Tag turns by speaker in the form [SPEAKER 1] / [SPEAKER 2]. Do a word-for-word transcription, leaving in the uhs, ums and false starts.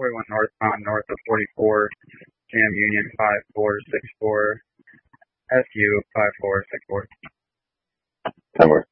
[SPEAKER 1] forty-one northbound, north of forty-four, Jam Union five four six four, S U five four six four.
[SPEAKER 2] ten more.